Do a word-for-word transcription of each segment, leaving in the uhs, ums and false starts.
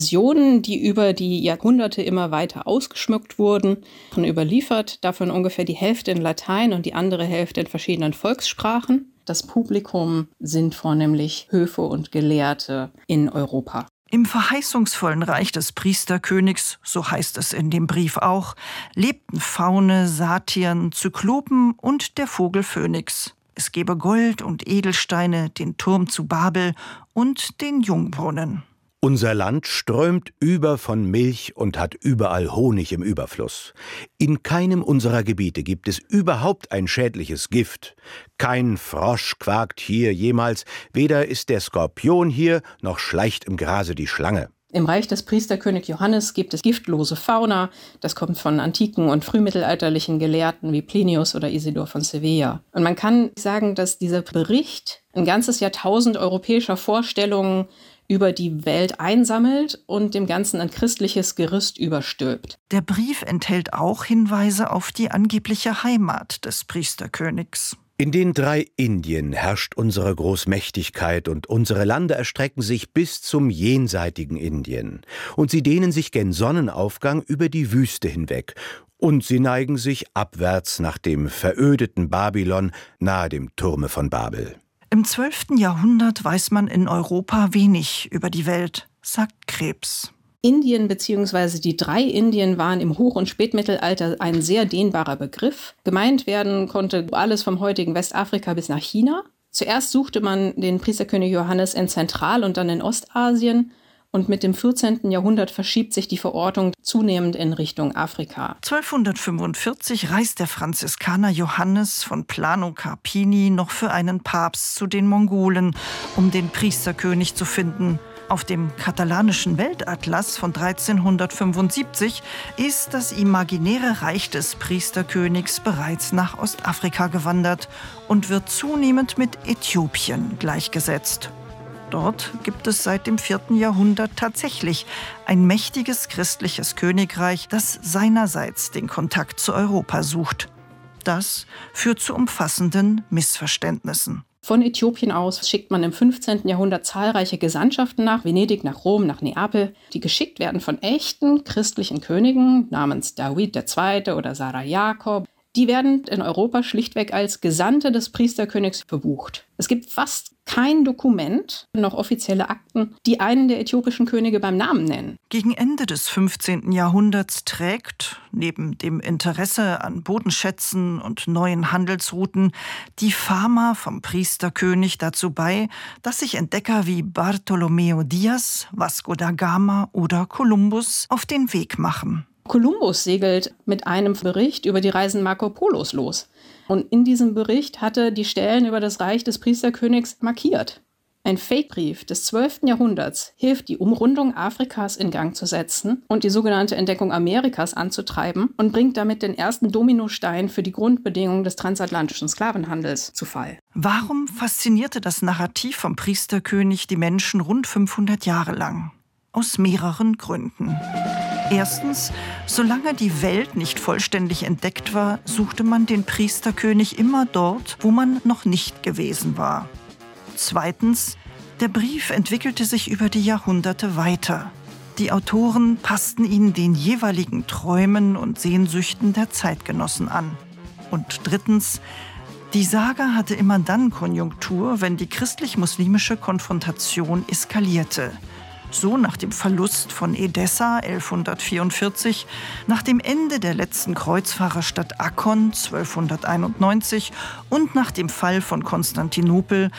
Versionen, die über die Jahrhunderte immer weiter ausgeschmückt wurden, und überliefert, davon ungefähr die Hälfte in Latein und die andere Hälfte in verschiedenen Volkssprachen. Das Publikum sind vornehmlich Höfe und Gelehrte in Europa. Im verheißungsvollen Reich des Priesterkönigs, so heißt es in dem Brief auch, lebten Faune, Satyren, Zyklopen und der Vogel Phönix. Es gebe Gold und Edelsteine, den Turm zu Babel und den Jungbrunnen. Unser Land strömt über von Milch und hat überall Honig im Überfluss. In keinem unserer Gebiete gibt es überhaupt ein schädliches Gift. Kein Frosch quakt hier jemals, weder ist der Skorpion hier, noch schleicht im Grase die Schlange. Im Reich des Priesterkönig Johannes gibt es giftlose Fauna. Das kommt von antiken und frühmittelalterlichen Gelehrten wie Plinius oder Isidor von Sevilla. Und man kann sagen, dass dieser Bericht ein ganzes Jahrtausend europäischer Vorstellungen über die Welt einsammelt und dem Ganzen ein christliches Gerüst überstülpt. Der Brief enthält auch Hinweise auf die angebliche Heimat des Priesterkönigs. In den drei Indien herrscht unsere Großmächtigkeit und unsere Lande erstrecken sich bis zum jenseitigen Indien. Und sie dehnen sich gen Sonnenaufgang über die Wüste hinweg. Und sie neigen sich abwärts nach dem verödeten Babylon nahe dem Turme von Babel. Im zwölften Jahrhundert weiß man in Europa wenig über die Welt, sagt Krebs. Indien bzw. die drei Indien waren im Hoch- und Spätmittelalter ein sehr dehnbarer Begriff. Gemeint werden konnte alles vom heutigen Westafrika bis nach China. Zuerst suchte man den Priesterkönig Johannes in Zentral- und dann in Ostasien. Und mit dem vierzehnten Jahrhundert verschiebt sich die Verortung zunehmend in Richtung Afrika. zwölfhundertfünfundvierzig reist der Franziskaner Johannes von Plano Carpini noch für einen Papst zu den Mongolen, um den Priesterkönig zu finden. Auf dem katalanischen Weltatlas von dreizehnhundertfünfundsiebzig ist das imaginäre Reich des Priesterkönigs bereits nach Ostafrika gewandert und wird zunehmend mit Äthiopien gleichgesetzt. Dort gibt es seit dem vierten Jahrhundert tatsächlich ein mächtiges christliches Königreich, das seinerseits den Kontakt zu Europa sucht. Das führt zu umfassenden Missverständnissen. Von Äthiopien aus schickt man im fünfzehnten Jahrhundert zahlreiche Gesandtschaften nach Venedig, nach Rom, nach Neapel, die geschickt werden von echten christlichen Königen namens David der Zweite oder Sarah Jakob. Die werden in Europa schlichtweg als Gesandte des Priesterkönigs verbucht. Es gibt fast kein Dokument, noch offizielle Akten, die einen der äthiopischen Könige beim Namen nennen. Gegen Ende des fünfzehnten Jahrhunderts trägt, neben dem Interesse an Bodenschätzen und neuen Handelsrouten, die Fama vom Priesterkönig dazu bei, dass sich Entdecker wie Bartolomeo Diaz, Vasco da Gama oder Kolumbus auf den Weg machen. Kolumbus segelt mit einem Bericht über die Reisen Marco Polos los. Und in diesem Bericht hatte die Stellen über das Reich des Priesterkönigs markiert. Ein Fake-Brief des zwölften Jahrhunderts hilft, die Umrundung Afrikas in Gang zu setzen und die sogenannte Entdeckung Amerikas anzutreiben und bringt damit den ersten Dominostein für die Grundbedingungen des transatlantischen Sklavenhandels zu Fall. Warum faszinierte das Narrativ vom Priesterkönig die Menschen rund fünfhundert Jahre lang? Aus mehreren Gründen. Erstens, solange die Welt nicht vollständig entdeckt war, suchte man den Priesterkönig immer dort, wo man noch nicht gewesen war. Zweitens, der Brief entwickelte sich über die Jahrhunderte weiter. Die Autoren passten ihn den jeweiligen Träumen und Sehnsüchten der Zeitgenossen an. Und drittens, die Saga hatte immer dann Konjunktur, wenn die christlich-muslimische Konfrontation eskalierte. So nach dem Verlust von Edessa elfhundertvierundvierzig, nach dem Ende der letzten Kreuzfahrerstadt Akkon zwölfhunderteinundneunzig und nach dem Fall von Konstantinopel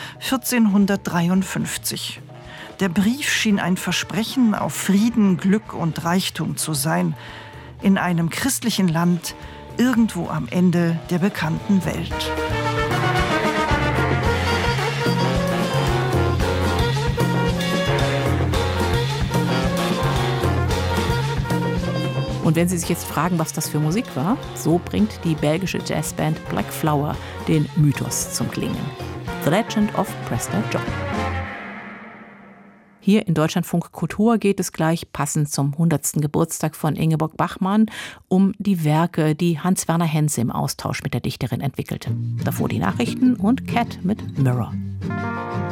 vierzehnhundertdreiundfünfzig. Der Brief schien ein Versprechen auf Frieden, Glück und Reichtum zu sein, in einem christlichen Land, irgendwo am Ende der bekannten Welt. Und wenn Sie sich jetzt fragen, was das für Musik war, so bringt die belgische Jazzband Black Flower den Mythos zum Klingen. The Legend of Prester John. Hier in Deutschlandfunk Kultur geht es gleich passend zum hundertsten Geburtstag von Ingeborg Bachmann um die Werke, die Hans-Werner Henze im Austausch mit der Dichterin entwickelte. Davor die Nachrichten und Cat mit Mirror.